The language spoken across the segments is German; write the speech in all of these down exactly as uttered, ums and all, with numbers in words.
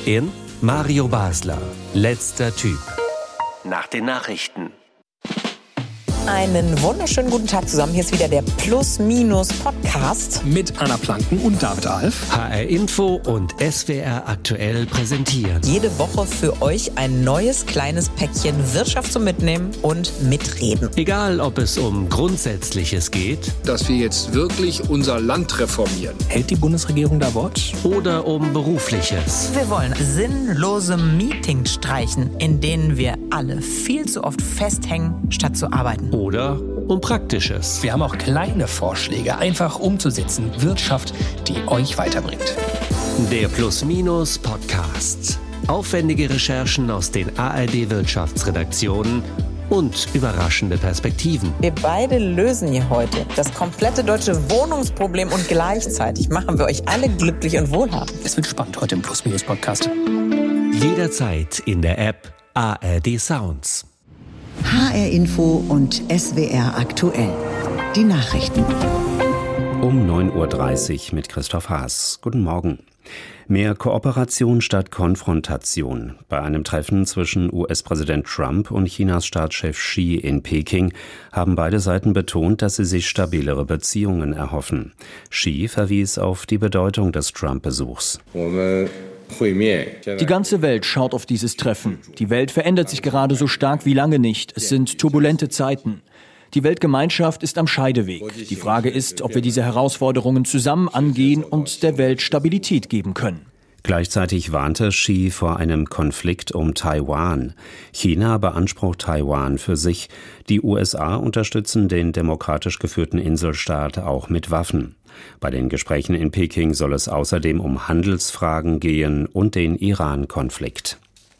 in Mario Basler, letzter Typ. Nach den Nachrichten. Einen wunderschönen guten Tag zusammen. Hier ist wieder der Plus-Minus-Podcast. Mit Anna Planken und David Alf. H R Info und S W R aktuell präsentieren. Jede Woche für euch ein neues kleines Päckchen Wirtschaft zum Mitnehmen und Mitreden. Egal, ob es um Grundsätzliches geht. Dass wir jetzt wirklich unser Land reformieren. Hält die Bundesregierung da Wort? Oder um Berufliches. Wir wollen sinnlose Meetings streichen, in denen wir alle viel zu oft festhängen, statt zu arbeiten. Oder um Praktisches. Wir haben auch kleine Vorschläge, einfach umzusetzen. Wirtschaft, die euch weiterbringt. Der Plus-Minus-Podcast. Aufwendige Recherchen aus den A R D-Wirtschaftsredaktionen und überraschende Perspektiven. Wir beide lösen hier heute das komplette deutsche Wohnungsproblem und gleichzeitig machen wir euch alle glücklich und wohlhabend. Es wird spannend heute im Plus-Minus-Podcast. Jederzeit in der App A R D Sounds. H R Info und S W R aktuell. Die Nachrichten. Um neun Uhr dreißig mit Christoph Haas. Guten Morgen. Mehr Kooperation statt Konfrontation. Bei einem Treffen zwischen U S-Präsident Trump und Chinas Staatschef Xi in Peking haben beide Seiten betont, dass sie sich stabilere Beziehungen erhoffen. Xi verwies auf die Bedeutung des Trump-Besuchs. Die ganze Welt schaut auf dieses Treffen. Die Welt verändert sich gerade so stark wie lange nicht. Es sind turbulente Zeiten. Die Weltgemeinschaft ist am Scheideweg. Die Frage ist, ob wir diese Herausforderungen zusammen angehen und der Welt Stabilität geben können. Gleichzeitig warnte Xi vor einem Konflikt um Taiwan. China beansprucht Taiwan für sich. Die U S A unterstützen den demokratisch geführten Inselstaat auch mit Waffen. Bei den Gesprächen in Peking soll es außerdem um Handelsfragen gehen und den Iran-Konflikt.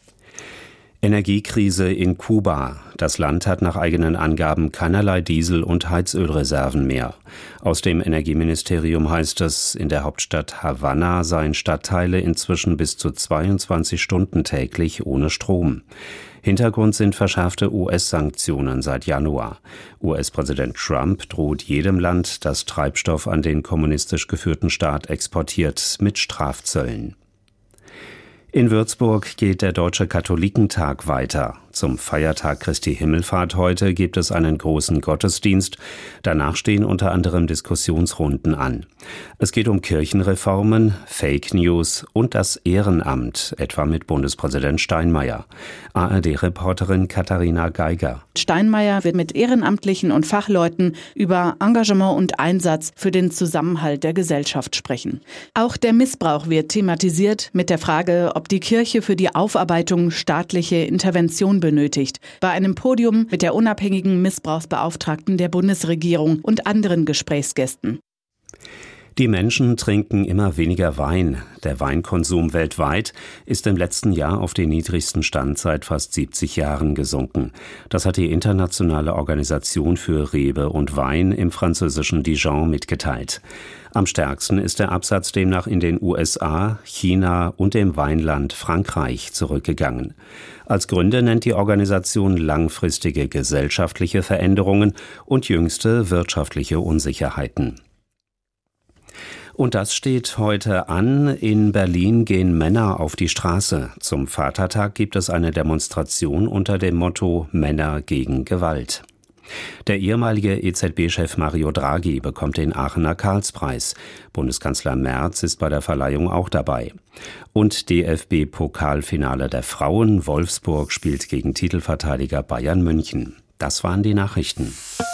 Energiekrise in Kuba. Das Land hat nach eigenen Angaben keinerlei Diesel- und Heizölreserven mehr. Aus dem Energieministerium heißt es, in der Hauptstadt Havanna seien Stadtteile inzwischen bis zu zweiundzwanzig Stunden täglich ohne Strom. Hintergrund sind verschärfte U S-Sanktionen seit Januar. U S-Präsident Trump droht jedem Land, das Treibstoff an den kommunistisch geführten Staat exportiert, mit Strafzöllen. In Würzburg geht der Deutsche Katholikentag weiter. Zum Feiertag Christi Himmelfahrt heute gibt es einen großen Gottesdienst. Danach stehen unter anderem Diskussionsrunden an. Es geht um Kirchenreformen, Fake News und das Ehrenamt, etwa mit Bundespräsident Steinmeier. A R D-Reporterin Katharina Geiger. Steinmeier wird mit Ehrenamtlichen und Fachleuten über Engagement und Einsatz für den Zusammenhalt der Gesellschaft sprechen. Auch der Missbrauch wird thematisiert mit der Frage, ob die Kirche für die Aufarbeitung staatliche Intervention benötigt, bei einem Podium mit der unabhängigen Missbrauchsbeauftragten der Bundesregierung und anderen Gesprächsgästen. Die Menschen trinken immer weniger Wein. Der Weinkonsum weltweit ist im letzten Jahr auf den niedrigsten Stand seit fast siebzig Jahren gesunken. Das hat die Internationale Organisation für Rebe und Wein im französischen Dijon mitgeteilt. Am stärksten ist der Absatz demnach in den U S A, China und dem Weinland Frankreich zurückgegangen. Als Gründe nennt die Organisation langfristige gesellschaftliche Veränderungen und jüngste wirtschaftliche Unsicherheiten. Und das steht heute an. In Berlin gehen Männer auf die Straße. Zum Vatertag gibt es eine Demonstration unter dem Motto Männer gegen Gewalt. Der ehemalige E Z B-Chef Mario Draghi bekommt den Aachener Karlspreis. Bundeskanzler Merz ist bei der Verleihung auch dabei. Und D F B-Pokalfinale der Frauen. Wolfsburg spielt gegen Titelverteidiger Bayern München. Das waren die Nachrichten.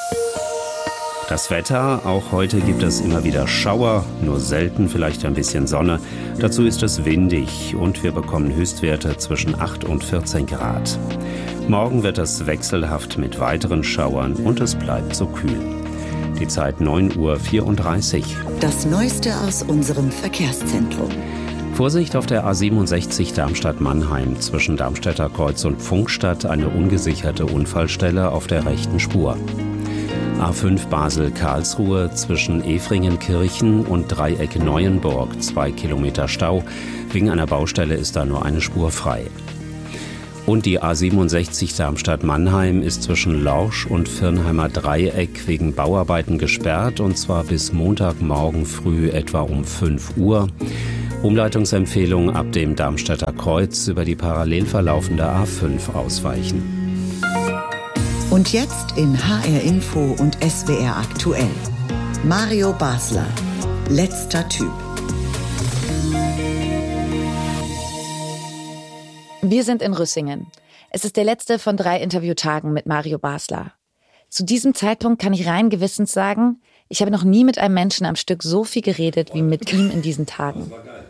Das Wetter, auch heute gibt es immer wieder Schauer, nur selten vielleicht ein bisschen Sonne. Dazu ist es windig und wir bekommen Höchstwerte zwischen acht und vierzehn Grad. Morgen wird es wechselhaft mit weiteren Schauern und es bleibt so kühl. Die Zeit neun Uhr vierunddreißig. Das Neueste aus unserem Verkehrszentrum. Vorsicht auf der A siebenundsechzig Darmstadt-Mannheim zwischen Darmstädter Kreuz und Pfungstadt, eine ungesicherte Unfallstelle auf der rechten Spur. A fünf Basel-Karlsruhe zwischen Efringenkirchen und Dreieck Neuenburg, zwei Kilometer Stau. Wegen einer Baustelle ist da nur eine Spur frei. Und die A siebenundsechzig Darmstadt-Mannheim ist zwischen Lorsch und Firnheimer Dreieck wegen Bauarbeiten gesperrt, und zwar bis Montagmorgen früh etwa um fünf Uhr. Umleitungsempfehlung ab dem Darmstädter Kreuz über die parallel verlaufende A fünf ausweichen. Und jetzt in H R Info und S W R aktuell. Mario Basler, letzter Typ. Wir sind in Rüssingen. Es ist der letzte von drei Interviewtagen mit Mario Basler. Zu diesem Zeitpunkt kann ich rein gewissens sagen, ich habe noch nie mit einem Menschen am Stück so viel geredet wie mit ihm in diesen Tagen.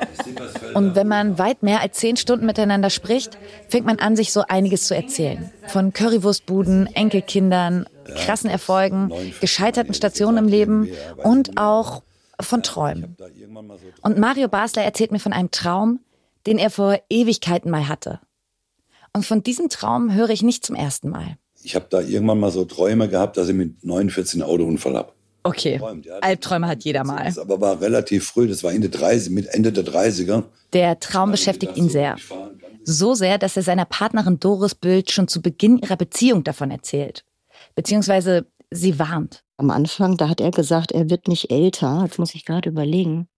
Und wenn man weit mehr als zehn Stunden miteinander spricht, fängt man an, sich so einiges zu erzählen. Von Currywurstbuden, Enkelkindern, krassen Erfolgen, gescheiterten Stationen im Leben und auch von Träumen. Und Mario Basler erzählt mir von einem Traum, den er vor Ewigkeiten mal hatte. Und von diesem Traum höre ich nicht zum ersten Mal. Ich habe da irgendwann mal so Träume gehabt, dass ich mit neunundvierzig einen Autounfall habe. Okay, Albträume hat jeder mal. Das aber war relativ früh, das war Ende dreißig, mit Ende der dreißiger. Der Traum beschäftigt ihn sehr. So sehr, dass er seiner Partnerin Doris Bild schon zu Beginn ihrer Beziehung davon erzählt. Beziehungsweise sie warnt. Am Anfang, da hat er gesagt, er wird nicht älter. Jetzt muss ich gerade überlegen.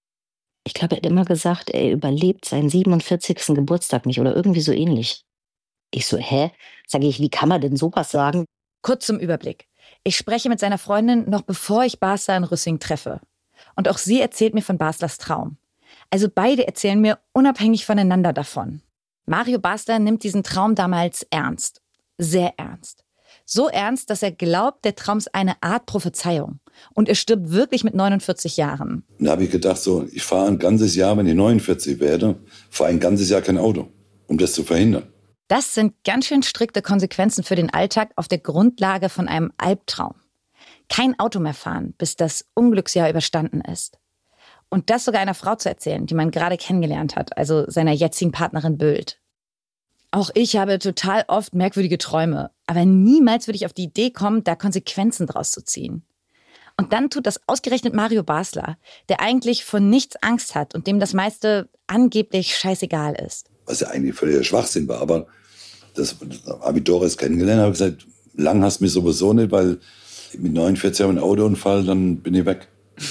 Ich glaube, er hat immer gesagt, er überlebt seinen siebenundvierzigsten Geburtstag nicht oder irgendwie so ähnlich. Ich so, hä? Sage ich, wie kann man denn sowas sagen? Kurz zum Überblick. Ich spreche mit seiner Freundin noch bevor ich Basler in Rüssingen treffe. Und auch sie erzählt mir von Baslers Traum. Also beide erzählen mir unabhängig voneinander davon. Mario Basler nimmt diesen Traum damals ernst. Sehr ernst. So ernst, dass er glaubt, der Traum ist eine Art Prophezeiung. Und er stirbt wirklich mit neunundvierzig Jahren. Da habe ich gedacht, so, ich fahre ein ganzes Jahr, wenn ich neunundvierzig werde, fahre ein ganzes Jahr kein Auto, um das zu verhindern. Das sind ganz schön strikte Konsequenzen für den Alltag auf der Grundlage von einem Albtraum. Kein Auto mehr fahren, bis das Unglücksjahr überstanden ist. Und das sogar einer Frau zu erzählen, die man gerade kennengelernt hat, also seiner jetzigen Partnerin Bild. Auch ich habe total oft merkwürdige Träume, aber niemals würde ich auf die Idee kommen, da Konsequenzen draus zu ziehen. Und dann tut das ausgerechnet Mario Basler, der eigentlich von nichts Angst hat und dem das meiste angeblich scheißegal ist. Was ja eigentlich völliger Schwachsinn war, aber das, das habe ich Doris kennengelernt, habe gesagt, lang hast du mich sowieso nicht, weil mit neunundvierzig habe ich einen Autounfall, dann bin ich weg.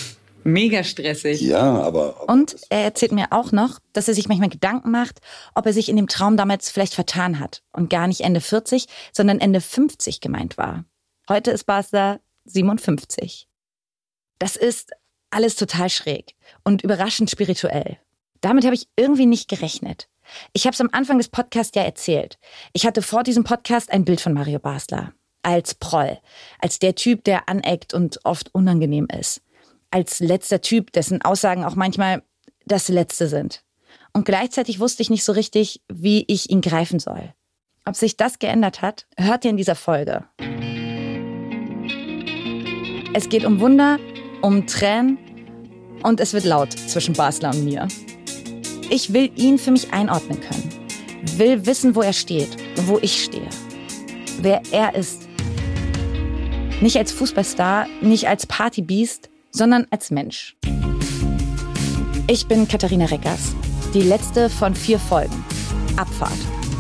Mega stressig. Ja, aber, aber... Und er erzählt mir auch noch, dass er sich manchmal Gedanken macht, ob er sich in dem Traum damals vielleicht vertan hat und gar nicht Ende vierzig, sondern Ende fünfzig gemeint war. Heute ist Basler siebenundfünfzig. Das ist alles total schräg und überraschend spirituell. Damit habe ich irgendwie nicht gerechnet. Ich habe es am Anfang des Podcasts ja erzählt. Ich hatte vor diesem Podcast ein Bild von Mario Basler. Als Proll, als der Typ, der aneckt und oft unangenehm ist. Als letzter Typ, dessen Aussagen auch manchmal das Letzte sind. Und gleichzeitig wusste ich nicht so richtig, wie ich ihn greifen soll. Ob sich das geändert hat, hört ihr in dieser Folge. Es geht um Wunder, um Tränen und es wird laut zwischen Basler und mir. Ich will ihn für mich einordnen können. Will wissen, wo er steht, wo ich stehe. Wer er ist. Nicht als Fußballstar, nicht als Partybeast, sondern als Mensch. Ich bin Katharina Reckers, die letzte von vier Folgen. Abfahrt.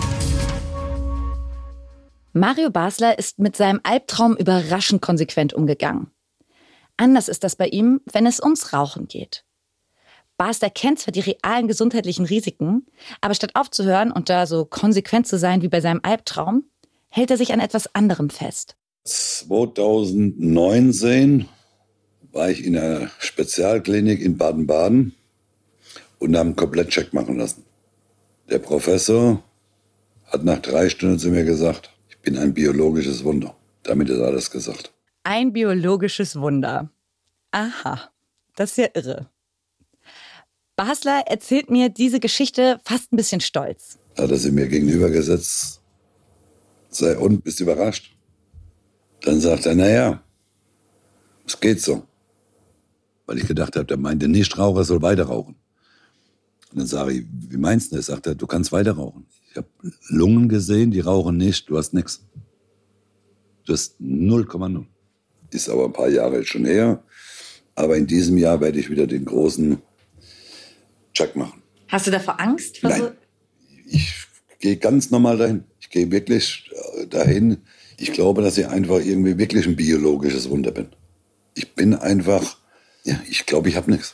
Mario Basler ist mit seinem Albtraum überraschend konsequent umgegangen. Anders ist das bei ihm, wenn es ums Rauchen geht. Basler kennt zwar die realen gesundheitlichen Risiken, aber statt aufzuhören und da so konsequent zu sein wie bei seinem Albtraum, hält er sich an etwas anderem fest. zweitausendneunzehn war ich in einer Spezialklinik in Baden-Baden und habe einen Komplettcheck machen lassen. Der Professor hat nach drei Stunden zu mir gesagt, ich bin ein biologisches Wunder. Damit ist alles gesagt. Ein biologisches Wunder. Aha, das ist ja irre. Basler erzählt mir diese Geschichte fast ein bisschen stolz. Hat er sie mir gegenübergesetzt. Sei und, bist überrascht? Dann sagt er, naja, es geht so. Weil ich gedacht habe, der meinte, Nichtraucher soll weiter rauchen. Und dann sage ich, wie meinst du das? Sagt er, du kannst weiter rauchen. Ich habe Lungen gesehen, die rauchen nicht, du hast nichts. Du hast null Komma null. Ist aber ein paar Jahre schon her. Aber in diesem Jahr werde ich wieder den großen Check machen. Hast du davor Angst? Nein, so? Ich gehe ganz normal dahin. Ich gehe wirklich dahin. Ich glaube, dass ich einfach irgendwie wirklich ein biologisches Wunder bin. Ich bin einfach, ja, ich glaube, ich habe nichts.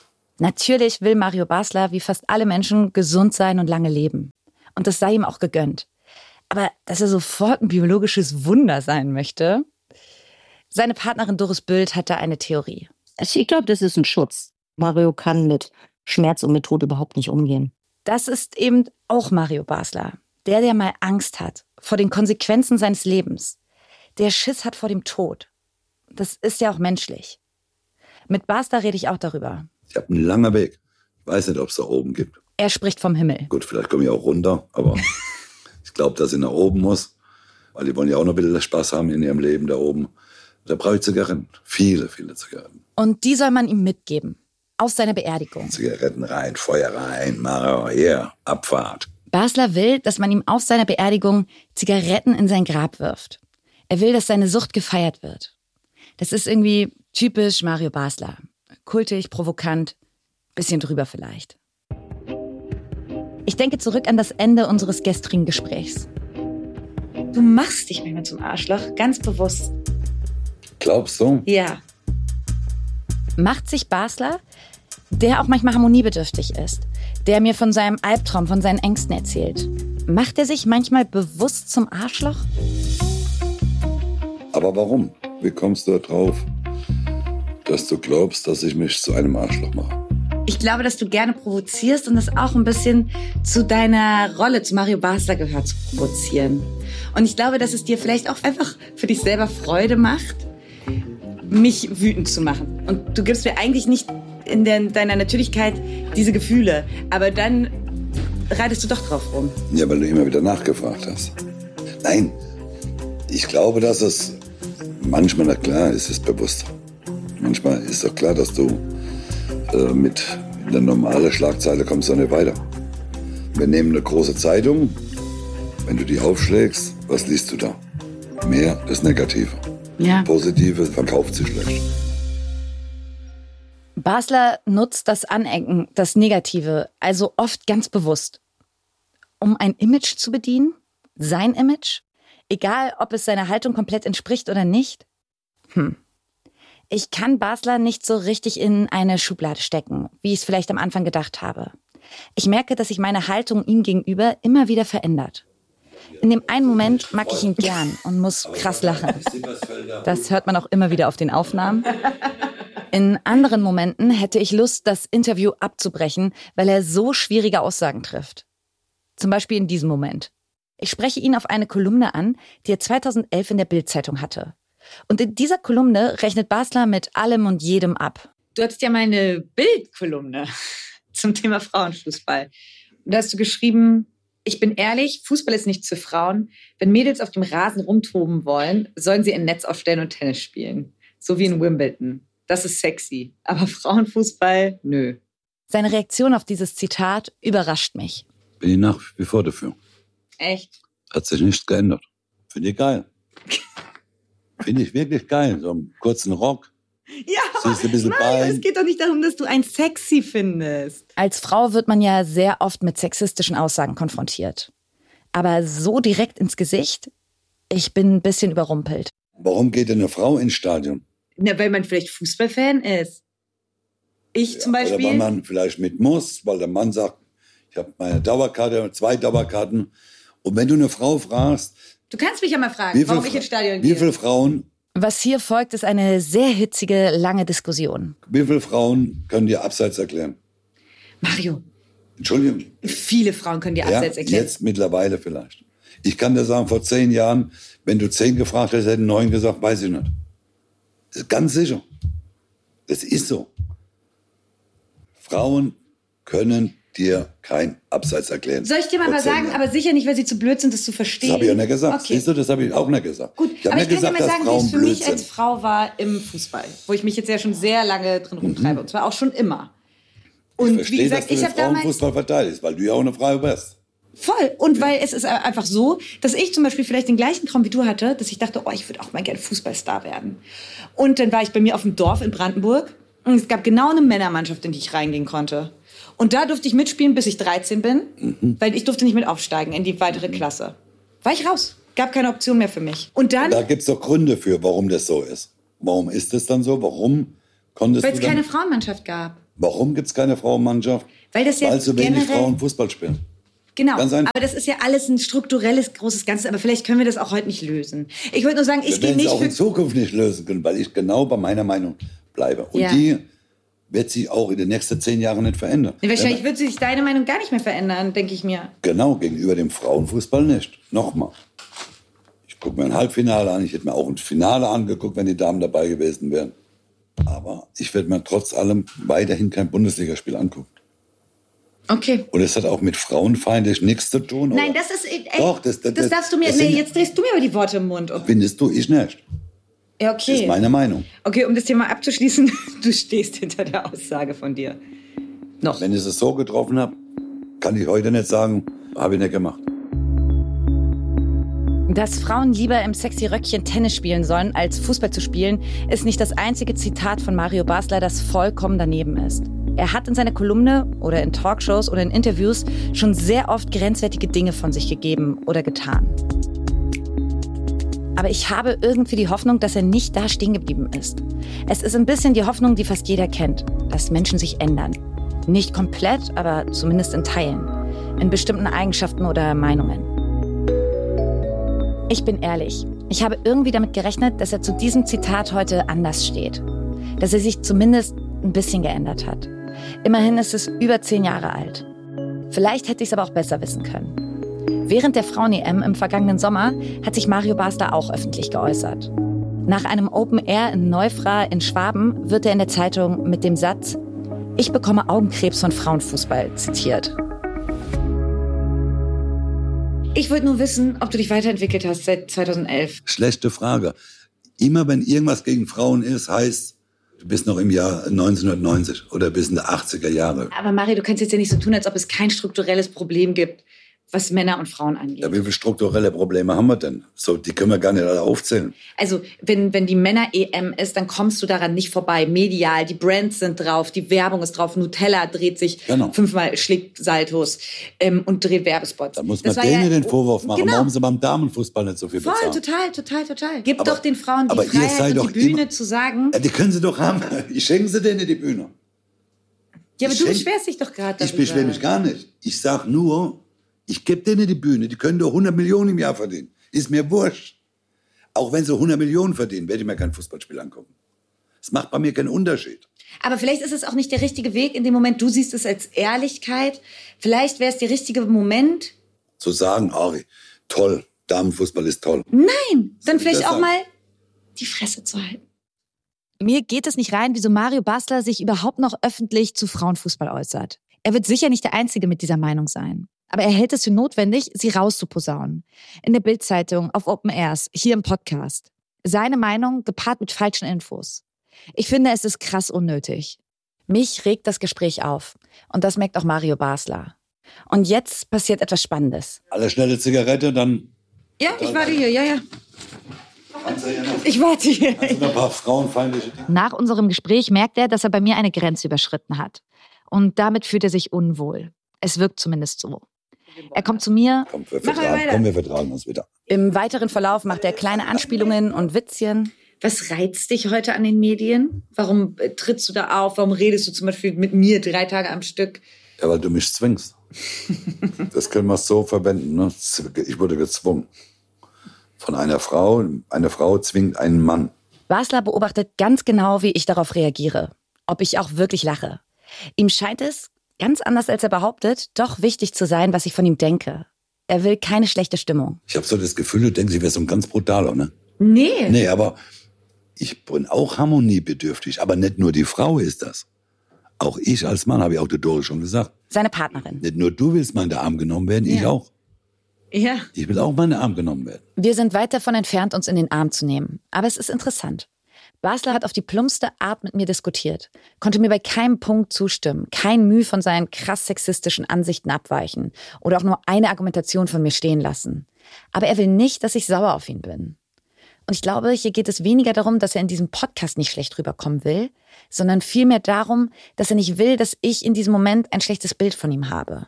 Natürlich will Mario Basler wie fast alle Menschen gesund sein und lange leben. Und das sei ihm auch gegönnt. Aber dass er sofort ein biologisches Wunder sein möchte? Seine Partnerin Doris Bült hat da eine Theorie. Ich glaube, das ist ein Schutz. Mario kann mit Schmerz und mit Tod überhaupt nicht umgehen. Das ist eben auch Mario Basler. Der, der mal Angst hat vor den Konsequenzen seines Lebens. Der Schiss hat vor dem Tod. Das ist ja auch menschlich. Mit Basler rede ich auch darüber. Ich habe einen langen Weg. Ich weiß nicht, ob es da oben gibt. Er spricht vom Himmel. Gut, vielleicht komme ich auch runter, aber ich glaube, dass ich nach oben muss. Weil die wollen ja auch noch ein bisschen Spaß haben in ihrem Leben da oben. Da brauche ich Zigaretten. Viele, viele Zigaretten. Und die soll man ihm mitgeben. Auf seiner Beerdigung. Zigaretten rein, Feuer rein, Mario, hier, Abfahrt. Basler will, dass man ihm auf seiner Beerdigung Zigaretten in sein Grab wirft. Er will, dass seine Sucht gefeiert wird. Das ist irgendwie typisch Mario Basler. Kultig, provokant, bisschen drüber vielleicht. Ich denke zurück an das Ende unseres gestrigen Gesprächs. Du machst dich manchmal zum Arschloch, ganz bewusst. Glaubst du? Ja. Macht sich Basler, der auch manchmal harmoniebedürftig ist, der mir von seinem Albtraum, von seinen Ängsten erzählt, macht er sich manchmal bewusst zum Arschloch? Aber warum? Wie kommst du da drauf, dass du glaubst, dass ich mich zu einem Arschloch mache? Ich glaube, dass du gerne provozierst und das auch ein bisschen zu deiner Rolle, zu Mario Basler gehört, zu provozieren. Und ich glaube, dass es dir vielleicht auch einfach für dich selber Freude macht, mich wütend zu machen. Und du gibst mir eigentlich nicht in der, deiner Natürlichkeit diese Gefühle. Aber dann reitest du doch drauf rum. Ja, weil du immer wieder nachgefragt hast. Nein, ich glaube, dass es manchmal, na klar, ist es bewusst. Manchmal ist doch klar, dass du äh, mit einer normalen Schlagzeile kommst du nicht weiter. Wir nehmen eine große Zeitung. Wenn du die aufschlägst, was liest du da? Mehr das Negative. Ja. Positive verkauft sich schlecht. Basler nutzt das Anecken, das Negative, also oft ganz bewusst, um ein Image zu bedienen, sein Image, egal ob es seiner Haltung komplett entspricht oder nicht. Hm. Ich kann Basler nicht so richtig in eine Schublade stecken, wie ich es vielleicht am Anfang gedacht habe. Ich merke, dass sich meine Haltung ihm gegenüber immer wieder verändert. In dem einen Moment mag ich ihn gern und muss krass lachen. Das hört man auch immer wieder auf den Aufnahmen. In anderen Momenten hätte ich Lust, das Interview abzubrechen, weil er so schwierige Aussagen trifft. Zum Beispiel in diesem Moment. Ich spreche ihn auf eine Kolumne an, die er zweitausendelf in der Bild-Zeitung hatte. Und in dieser Kolumne rechnet Basler mit allem und jedem ab. Du hattest ja mal eine Bild-Kolumne zum Thema Frauenfußball. Und da hast du geschrieben: Ich bin ehrlich, Fußball ist nichts für Frauen. Wenn Mädels auf dem Rasen rumtoben wollen, sollen sie ein Netz aufstellen und Tennis spielen. So wie in Wimbledon. Das ist sexy. Aber Frauenfußball, nö. Seine Reaktion auf dieses Zitat überrascht mich. Bin ich nach wie vor dafür. Echt? Hat sich nichts geändert. Finde ich geil. Finde ich wirklich geil. So einen kurzen Rock. Ja, siehst ein bisschen nein, Bein. es geht doch nicht darum, dass du einen sexy findest. Als Frau wird man ja sehr oft mit sexistischen Aussagen konfrontiert. Aber so direkt ins Gesicht? Ich bin ein bisschen überrumpelt. Warum geht denn eine Frau ins Stadion? Na, weil man vielleicht Fußballfan ist. Ich Ja, zum Beispiel. Oder weil man vielleicht mit muss, weil der Mann sagt, ich habe meine Dauerkarte, zwei Dauerkarten. Und wenn du eine Frau fragst... Du kannst mich ja mal fragen, warum ich ins Stadion Wie gehe. viele Frauen... Was hier folgt, ist eine sehr hitzige, lange Diskussion. Wie viele Frauen können dir Abseits erklären? Mario. Entschuldigung. Viele Frauen können dir Ja, Abseits erklären. jetzt mittlerweile vielleicht. Ich kann dir sagen, vor zehn Jahren, wenn du zehn gefragt hättest, hätten neun gesagt, weiß ich nicht. Das ist ganz sicher. Das ist so. Frauen können dir kein Abseits erklären. Soll ich dir mal Vor was zehn sagen? Jahren. Aber sicher nicht, weil sie zu blöd sind, das zu verstehen. Das habe ich ja nicht gesagt. Okay. Siehst du, das habe ich auch nicht gesagt. Gut, ich habe aber nicht ich kann gesagt, dir mal dass sagen, wie Frauen es für blöd mich als sind. Frau war im Fußball, wo ich mich jetzt ja schon sehr lange drin rumtreibe. Und zwar auch schon immer. Und ich verstehe, wie gesagt, dass du ich den habe damals... Frauenfußball verteidigst, weil du ja auch eine Frau bist. Voll. Und weil es ist einfach so, dass ich zum Beispiel vielleicht den gleichen Traum wie du hatte, dass ich dachte, oh, ich würde auch mal gerne Fußballstar werden. Und dann war ich bei mir auf dem Dorf in Brandenburg und es gab genau eine Männermannschaft, in die ich reingehen konnte. Und da durfte ich mitspielen, bis ich dreizehn bin, mhm. weil ich durfte nicht mit aufsteigen in die weitere Klasse. War ich raus. Gab keine Option mehr für mich. Und dann... Da gibt es doch Gründe für, warum das so ist. Warum ist es dann so? Warum konntest Weil du es dann... keine Frauenmannschaft gab. Warum gibt es keine Frauenmannschaft? Weil das ja Weil so wenig generell- Frauen Fußball spielen. Genau, Ganz einfach. aber das ist ja alles ein strukturelles, großes Ganzes, aber vielleicht können wir das auch heute nicht lösen. Ich würde nur sagen, ich Wir gehe werden es nicht auch in für... Zukunft nicht lösen können, weil ich genau bei meiner Meinung bleibe. Und Ja. die wird sich auch in den nächsten zehn Jahren nicht verändern. Wahrscheinlich Wenn- wird sich deine Meinung gar nicht mehr verändern, denke ich mir. Genau, gegenüber dem Frauenfußball nicht. Nochmal. Ich gucke mir ein Halbfinale an, ich hätte mir auch ein Finale angeguckt, wenn die Damen dabei gewesen wären. Aber ich werde mir trotz allem weiterhin kein Bundesligaspiel angucken. Okay. Und es hat auch mit frauenfeindlich nichts zu tun. Nein, oder? das ist... Ey, Doch, das- das- das darfst du mir... das Nee, sind- jetzt drehst du mir aber die Worte im Mund. Findest du, ich nicht. Ja, Das okay. ist meine Meinung. Okay, um das Thema abzuschließen, du stehst hinter der Aussage von dir. Noch. Wenn ich es so getroffen habe, kann ich heute nicht sagen, habe ich nicht gemacht. Dass Frauen lieber im sexy Röckchen Tennis spielen sollen, als Fußball zu spielen, ist nicht das einzige Zitat von Mario Basler, das vollkommen daneben ist. Er hat in seiner Kolumne oder in Talkshows oder in Interviews schon sehr oft grenzwertige Dinge von sich gegeben oder getan. Aber ich habe irgendwie die Hoffnung, dass er nicht da stehen geblieben ist. Es ist ein bisschen die Hoffnung, die fast jeder kennt, dass Menschen sich ändern. Nicht komplett, aber zumindest in Teilen. In bestimmten Eigenschaften oder Meinungen. Ich bin ehrlich, ich habe irgendwie damit gerechnet, dass er zu diesem Zitat heute anders steht. Dass er sich zumindest ein bisschen geändert hat. Immerhin ist es über zehn Jahre alt. Vielleicht hätte ich es aber auch besser wissen können. Während der Frauen-E M im vergangenen Sommer hat sich Mario Basler auch öffentlich geäußert. Nach einem Open Air in Neufra in Schwaben wird er in der Zeitung mit dem Satz „Ich bekomme Augenkrebs von Frauenfußball" zitiert. Ich wollte nur wissen, ob du dich weiterentwickelt hast seit zweitausendelf. Schlechte Frage. Immer wenn irgendwas gegen Frauen ist, heißt, du bist noch im Jahr neunzehnhundertneunzig oder bis in die achtziger Jahre. Aber Mario, du kannst jetzt ja nicht so tun, als ob es kein strukturelles Problem gibt, was Männer und Frauen angeht. Ja, wie viele strukturelle Probleme haben wir denn? So, die können wir gar nicht alle aufzählen. Also, wenn, wenn die Männer-E M ist, dann kommst du daran nicht vorbei. Medial, die Brands sind drauf, die Werbung ist drauf. Nutella dreht sich Genau. fünfmal, schlägt Saltos ähm, und dreht Werbespots. Da muss man Das war denen ja- den Vorwurf machen, Genau. warum sie beim Damenfußball nicht so viel Voll, bezahlen. total, total, total. Gib Aber- doch den Frauen die aber ihr Freiheit seid und doch die Bühne immer- zu sagen. Ja, die können sie doch haben. Ich schenke sie denen die Bühne. Ja, aber ich du schenk- beschwerst dich doch gerade Ich beschwere mich gar nicht. Ich sag nur, ich gebe denen die Bühne. Die können doch hundert Millionen im Jahr verdienen. Ist mir wurscht. Auch wenn sie hundert Millionen verdienen, werde ich mir kein Fußballspiel angucken. Es macht bei mir keinen Unterschied. Aber vielleicht ist es auch nicht der richtige Weg in dem Moment. Du siehst es als Ehrlichkeit. Vielleicht wäre es der richtige Moment. Zu sagen, Ari, toll, Damenfußball ist toll. Nein, dann ich vielleicht das auch sagen? mal die Fresse zu halten. Mir geht es nicht rein, wieso Mario Basler sich überhaupt noch öffentlich zu Frauenfußball äußert. Er wird sicher nicht der Einzige mit dieser Meinung sein. Aber er hält es für notwendig, sie rauszuposaunen. In der Bild-Zeitung, auf Open Airs, hier im Podcast. Seine Meinung gepaart mit falschen Infos. Ich finde, es ist krass unnötig. Mich regt das Gespräch auf. Und das merkt auch Mario Basler. Und jetzt passiert etwas Spannendes. Alle schnelle Zigarette, dann Ja, ich warte hier, ja, ja. kannst du ja noch, Ich warte hier. kannst du noch ein paar frauenfeindliche Dinge. Nach unserem Gespräch merkt er, dass er bei mir eine Grenze überschritten hat. Und damit fühlt er sich unwohl. Es wirkt zumindest so. Er kommt zu mir. Komm, wir Mach mal vertragen, weiter. komm, wir vertragen uns wieder. Im weiteren Verlauf macht er kleine Anspielungen und Witzchen. Was reizt dich heute an den Medien? Warum äh, trittst du da auf? Warum redest du zum Beispiel mit mir drei Tage am Stück? Ja, weil du mich zwingst. Das können wir so verwenden. Ne? Ich wurde gezwungen. Von einer Frau. Eine Frau zwingt einen Mann. Basler beobachtet ganz genau, wie ich darauf reagiere. Ob ich auch wirklich lache. Ihm scheint es, ganz anders als er behauptet, doch wichtig zu sein, was ich von ihm denke. Er will keine schlechte Stimmung. Ich habe so das Gefühl, du denkst, ich wäre so ein ganz brutaler, ne? Nee. Nee, aber ich bin auch harmoniebedürftig. Aber nicht nur die Frau ist das. Auch ich als Mann, habe ich auch der Dore schon gesagt. Seine Partnerin. Nicht nur du willst mal in den Arm genommen werden, ich Ja. auch. Ja. Ich will auch mal in den Arm genommen werden. Wir sind weit davon entfernt, uns in den Arm zu nehmen. Aber es ist interessant. Basler hat auf die plumpste Art mit mir diskutiert, konnte mir bei keinem Punkt zustimmen, kein Mühe von seinen krass sexistischen Ansichten abweichen oder auch nur eine Argumentation von mir stehen lassen. Aber er will nicht, dass ich sauer auf ihn bin. Und ich glaube, hier geht es weniger darum, dass er in diesem Podcast nicht schlecht rüberkommen will, sondern vielmehr darum, dass er nicht will, dass ich in diesem Moment ein schlechtes Bild von ihm habe.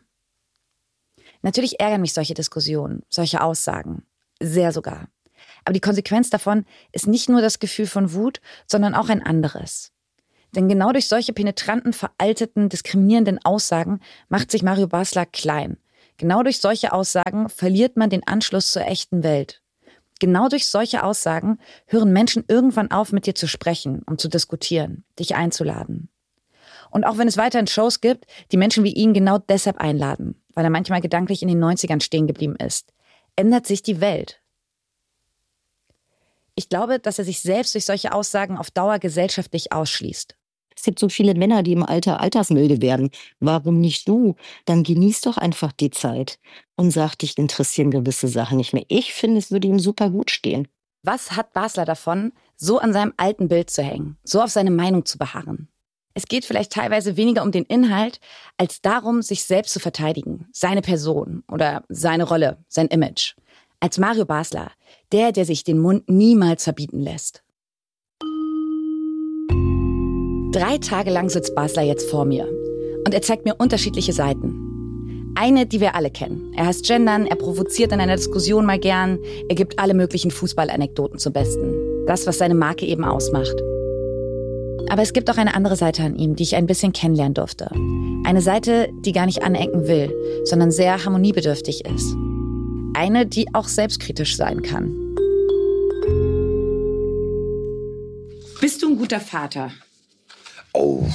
Natürlich ärgern mich solche Diskussionen, solche Aussagen. Sehr sogar. Aber die Konsequenz davon ist nicht nur das Gefühl von Wut, sondern auch ein anderes. Denn genau durch solche penetranten, veralteten, diskriminierenden Aussagen macht sich Mario Basler klein. Genau durch solche Aussagen verliert man den Anschluss zur echten Welt. Genau durch solche Aussagen hören Menschen irgendwann auf, mit dir zu sprechen, um zu diskutieren, dich einzuladen. Und auch wenn es weiterhin Shows gibt, die Menschen wie ihn genau deshalb einladen, weil er manchmal gedanklich in den neunzigern stehen geblieben ist, ändert sich die Welt. Ich glaube, dass er sich selbst durch solche Aussagen auf Dauer gesellschaftlich ausschließt. Es gibt so viele Männer, die im Alter altersmilde werden. Warum nicht du? Dann genieß doch einfach die Zeit und sag, dich interessieren gewisse Sachen nicht mehr. Ich finde, es würde ihm super gut stehen. Was hat Basler davon, so an seinem alten Bild zu hängen, so auf seine Meinung zu beharren? Es geht vielleicht teilweise weniger um den Inhalt, als darum, sich selbst zu verteidigen, seine Person oder seine Rolle, sein Image. Als Mario Basler, der, der sich den Mund niemals verbieten lässt. Drei Tage lang sitzt Basler jetzt vor mir und er zeigt mir unterschiedliche Seiten. Eine, die wir alle kennen. Er hasst Gendern, er provoziert in einer Diskussion mal gern, er gibt alle möglichen Fußballanekdoten zum Besten. Das, was seine Marke eben ausmacht. Aber es gibt auch eine andere Seite an ihm, die ich ein bisschen kennenlernen durfte. Eine Seite, die gar nicht anecken will, sondern sehr harmoniebedürftig ist. Eine, die auch selbstkritisch sein kann. Bist du ein guter Vater? Oh,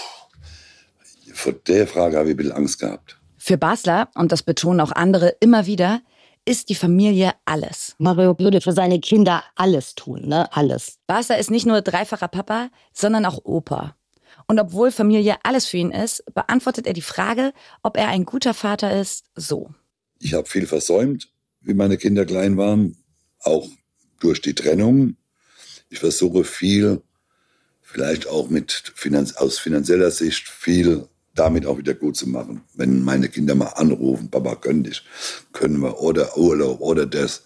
vor der Frage habe ich ein bisschen Angst gehabt. Für Basler, und das betonen auch andere immer wieder, ist die Familie alles. Mario würde für seine Kinder alles tun, ne? Alles. Basler ist nicht nur dreifacher Papa, sondern auch Opa. Und obwohl Familie alles für ihn ist, beantwortet er die Frage, ob er ein guter Vater ist, so. Ich habe viel versäumt, wie meine Kinder klein waren, auch durch die Trennung. Ich versuche viel, vielleicht auch mit Finanz- aus finanzieller Sicht viel damit auch wieder gut zu machen. Wenn meine Kinder mal anrufen, Papa, können dich, können wir, oder Urlaub, oder das.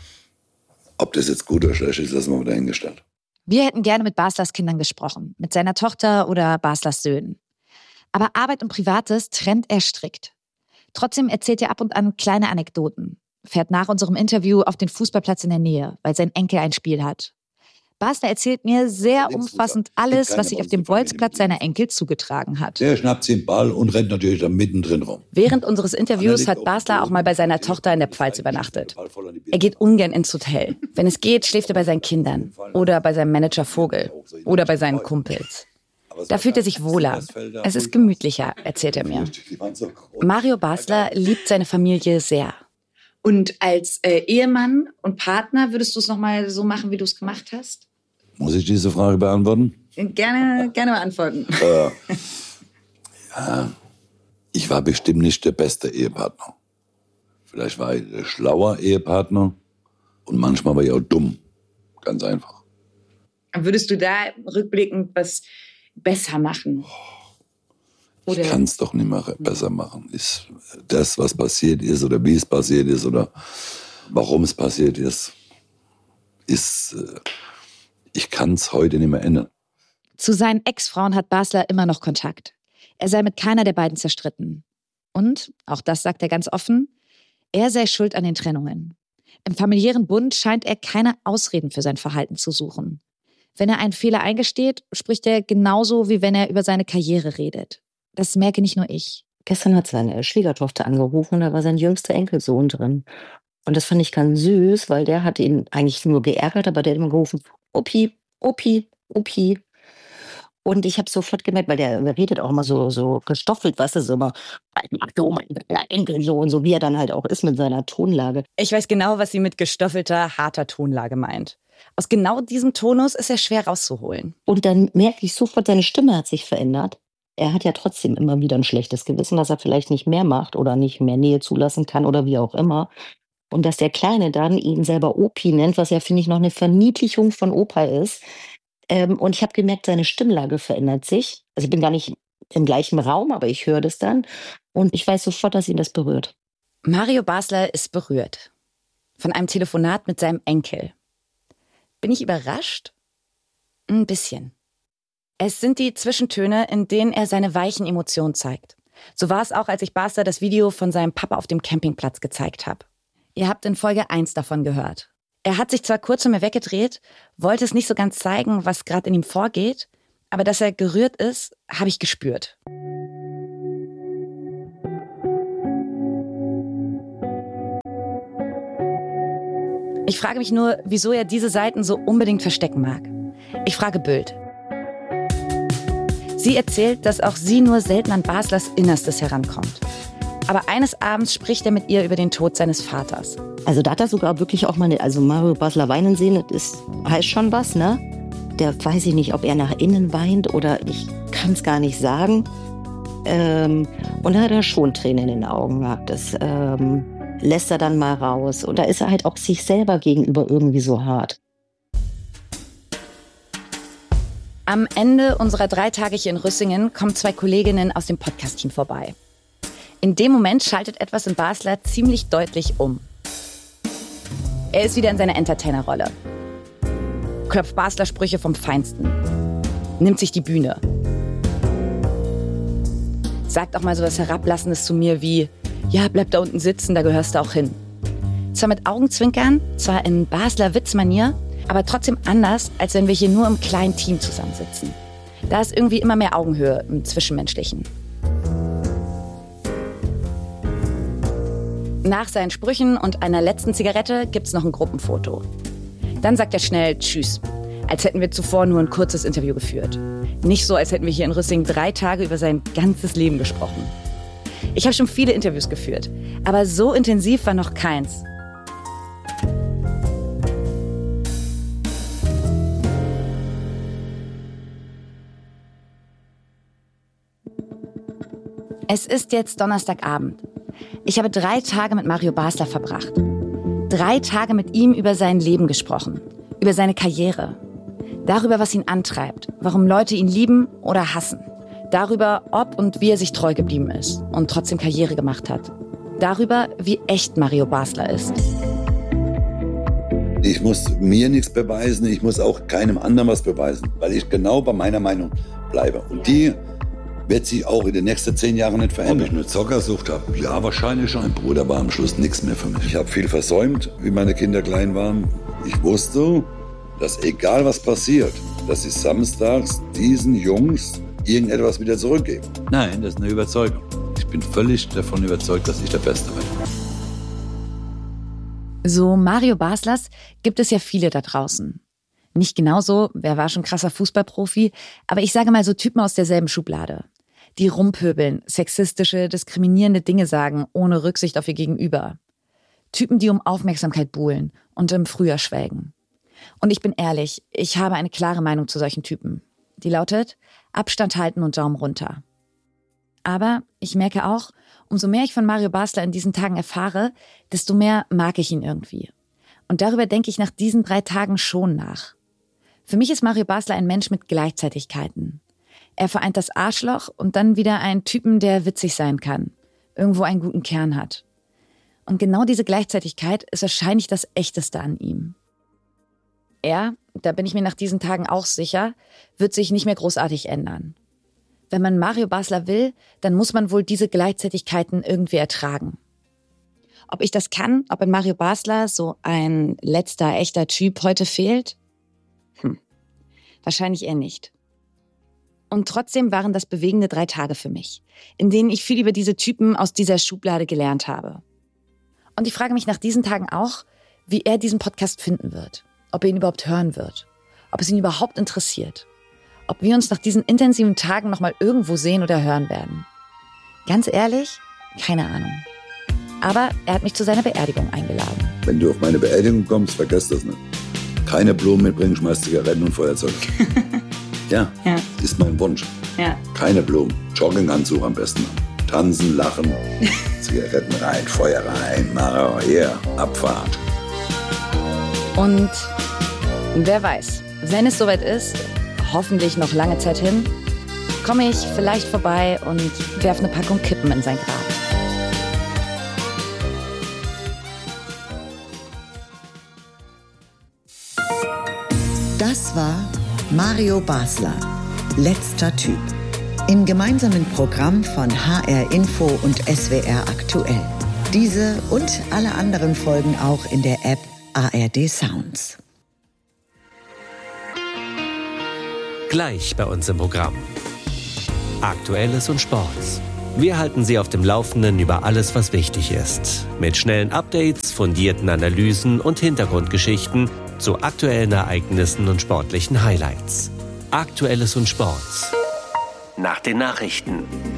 Ob das jetzt gut oder schlecht ist, lassen wir mal dahingestellt. Wir hätten gerne mit Baslers Kindern gesprochen, mit seiner Tochter oder Baslers Söhnen. Aber Arbeit und Privates trennt er strikt. Trotzdem erzählt er ab und an kleine Anekdoten, fährt nach unserem Interview auf den Fußballplatz in der Nähe, weil sein Enkel ein Spiel hat. Basler erzählt mir sehr umfassend alles, was sich auf dem Bolzplatz seiner Enkel zugetragen hat. Der schnappt sich den Ball und rennt natürlich da mittendrin rum. Während unseres Interviews hat Basler auch mal bei seiner Tochter in der Pfalz übernachtet. Er geht ungern ins Hotel. Wenn es geht, schläft er bei seinen Kindern oder bei seinem Manager Vogel oder bei seinen Kumpels. Da fühlt er sich wohler. Es ist gemütlicher, erzählt er mir. Mario Basler liebt seine Familie sehr. Und als äh, Ehemann und Partner würdest du es nochmal so machen, wie du es gemacht hast? Muss ich diese Frage beantworten? Gerne, gerne beantworten. Äh, ja, ich war bestimmt nicht der beste Ehepartner. Vielleicht war ich der schlauer Ehepartner und manchmal war ich auch dumm. Ganz einfach. Würdest du da rückblickend was besser machen? Oder? Ich kann es doch nicht mehr besser machen. Ist das, was passiert ist oder wie es passiert ist oder warum es passiert ist, ist, ich kann es heute nicht mehr ändern. Zu seinen Ex-Frauen hat Basler immer noch Kontakt. Er sei mit keiner der beiden zerstritten. Und, auch das sagt er ganz offen, er sei schuld an den Trennungen. Im familiären Bund scheint er keine Ausreden für sein Verhalten zu suchen. Wenn er einen Fehler eingesteht, spricht er genauso, wie wenn er über seine Karriere redet. Das merke nicht nur ich. Gestern hat seine Schwiegertochter angerufen und da war sein jüngster Enkelsohn drin. Und das fand ich ganz süß, weil der hat ihn eigentlich nur geärgert, aber der hat immer gerufen, Opi, Opi, Opi. Und ich habe sofort gemerkt, weil der redet auch immer so, so gestoffelt, was ist immer, so mein Enkelsohn, so wie er dann halt auch ist mit seiner Tonlage. Ich weiß genau, was sie mit gestoffelter, harter Tonlage meint. Aus genau diesem Tonus ist er schwer rauszuholen. Und dann merke ich sofort, seine Stimme hat sich verändert. Er hat ja trotzdem immer wieder ein schlechtes Gewissen, dass er vielleicht nicht mehr macht oder nicht mehr Nähe zulassen kann oder wie auch immer. Und dass der Kleine dann ihn selber Opi nennt, was ja, finde ich, noch eine Verniedlichung von Opa ist. Ähm, und ich habe gemerkt, seine Stimmlage verändert sich. Also ich bin gar nicht im gleichen Raum, aber ich höre das dann. Und ich weiß sofort, dass ihn das berührt. Mario Basler ist berührt. Von einem Telefonat mit seinem Enkel. Bin ich überrascht? Ein bisschen. Es sind die Zwischentöne, in denen er seine weichen Emotionen zeigt. So war es auch, als ich Basler das Video von seinem Papa auf dem Campingplatz gezeigt habe. Ihr habt in Folge eins davon gehört. Er hat sich zwar kurz von mir weggedreht, wollte es nicht so ganz zeigen, was gerade in ihm vorgeht, Aber dass er gerührt ist, habe ich gespürt. Ich frage mich nur, wieso er diese Seiten so unbedingt verstecken mag. Ich frage Bild. Sie erzählt, dass auch sie nur selten an Baslers Innerstes herankommt. Aber eines Abends spricht er mit ihr über den Tod seines Vaters. Also da hat er sogar wirklich auch mal, eine, also Mario Basler weinen sehen, das ist, heißt schon was, ne? Der weiß ich nicht, ob er nach innen weint oder ich kann es gar nicht sagen. Ähm, und da hat er schon Tränen in den Augen gehabt. Das ähm, lässt er dann mal raus. Und da ist er halt auch sich selber gegenüber irgendwie so hart. Am Ende unserer drei Tage hier in Rüssingen kommen zwei Kolleginnen aus dem Podcast-Team vorbei. In dem Moment schaltet etwas in Basler ziemlich deutlich um. Er ist wieder in seiner Entertainer-Rolle. Klopft Basler Sprüche vom Feinsten. Nimmt sich die Bühne. Sagt auch mal so was Herablassendes zu mir wie, ja, bleib da unten sitzen, da gehörst du auch hin. Zwar mit Augenzwinkern, zwar in Basler Witzmanier, aber trotzdem anders, als wenn wir hier nur im kleinen Team zusammensitzen. Da ist irgendwie immer mehr Augenhöhe im Zwischenmenschlichen. Nach seinen Sprüchen und einer letzten Zigarette gibt's noch ein Gruppenfoto. Dann sagt er schnell Tschüss, als hätten wir zuvor nur ein kurzes Interview geführt. Nicht so, als hätten wir hier in Rüssingen drei Tage über sein ganzes Leben gesprochen. Ich habe schon viele Interviews geführt, aber so intensiv war noch keins. Es ist jetzt Donnerstagabend. Ich habe drei Tage mit Mario Basler verbracht. Drei Tage mit ihm über sein Leben gesprochen, über seine Karriere, darüber, was ihn antreibt, warum Leute ihn lieben oder hassen, darüber, ob und wie er sich treu geblieben ist und trotzdem Karriere gemacht hat, darüber, wie echt Mario Basler ist. Ich muss mir nichts beweisen, ich muss auch keinem anderen was beweisen, weil ich genau bei meiner Meinung bleibe. Und die wird sich auch in den nächsten zehn Jahren nicht verändern. Ob ich eine Zockersucht habe? Ja, wahrscheinlich schon. Mein Bruder war am Schluss nichts mehr für mich. Ich habe viel versäumt, wie meine Kinder klein waren. Ich wusste, dass egal was passiert, dass ich samstags diesen Jungs irgendetwas wieder zurückgebe. Nein, das ist eine Überzeugung. Ich bin völlig davon überzeugt, dass ich der Beste bin. So Mario Baslers gibt es ja viele da draußen. Nicht genauso, wer war schon krasser Fußballprofi, aber ich sage mal so Typen aus derselben Schublade. Die rumpöbeln, sexistische, diskriminierende Dinge sagen, ohne Rücksicht auf ihr Gegenüber. Typen, die um Aufmerksamkeit buhlen und im Frühjahr schwelgen. Und ich bin ehrlich, ich habe eine klare Meinung zu solchen Typen. Die lautet, Abstand halten und Daumen runter. Aber ich merke auch, umso mehr ich von Mario Basler in diesen Tagen erfahre, desto mehr mag ich ihn irgendwie. Und darüber denke ich nach diesen drei Tagen schon nach. Für mich ist Mario Basler ein Mensch mit Gleichzeitigkeiten. Er vereint das Arschloch und dann wieder einen Typen, der witzig sein kann, irgendwo einen guten Kern hat. Und genau diese Gleichzeitigkeit ist wahrscheinlich das Echteste an ihm. Er, da bin ich mir nach diesen Tagen auch sicher, wird sich nicht mehr großartig ändern. Wenn man Mario Basler will, dann muss man wohl diese Gleichzeitigkeiten irgendwie ertragen. Ob ich das kann, ob in Mario Basler so ein letzter echter Typ heute fehlt? Hm, wahrscheinlich eher nicht. Und trotzdem waren das bewegende drei Tage für mich, in denen ich viel über diese Typen aus dieser Schublade gelernt habe. Und ich frage mich nach diesen Tagen auch, wie er diesen Podcast finden wird, ob er ihn überhaupt hören wird, ob es ihn überhaupt interessiert, ob wir uns nach diesen intensiven Tagen nochmal irgendwo sehen oder hören werden. Ganz ehrlich, keine Ahnung. Aber er hat mich zu seiner Beerdigung eingeladen. Wenn du auf meine Beerdigung kommst, vergiss das nicht. Keine Blumen mitbringen, schmeiß Zigaretten und Feuerzeug. Ja, ja, ist mein Wunsch. Ja. Keine Blumen, Jogginganzug am besten. Tanzen, lachen, Zigaretten rein, Feuer rein, Mara, yeah, Abfahrt. Und wer weiß, wenn es soweit ist, hoffentlich noch lange Zeit hin, komme ich vielleicht vorbei und werfe eine Packung Kippen in sein Grab. Das war Mario Basler, letzter Typ. Im gemeinsamen Programm von H R Info und S W R Aktuell. Diese und alle anderen Folgen auch in der App A R D Sounds. Gleich bei uns im Programm. Aktuelles und Sports. Wir halten Sie auf dem Laufenden über alles, was wichtig ist. Mit schnellen Updates, fundierten Analysen und Hintergrundgeschichten zu aktuellen Ereignissen und sportlichen Highlights. Aktuelles und Sports. Nach den Nachrichten.